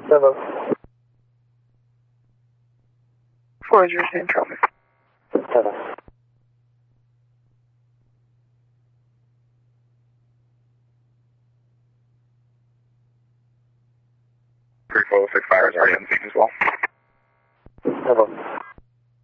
Hello. 40 same traffic. Hello. Fire is already on scene as well. Hello.